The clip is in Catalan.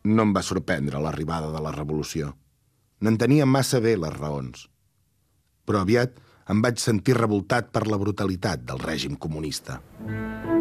No em va sorprendre l'arribada de la revolució. N'entenia massa bé les raons. Però aviat em vaig sentir revoltat per la brutalitat del règim comunista.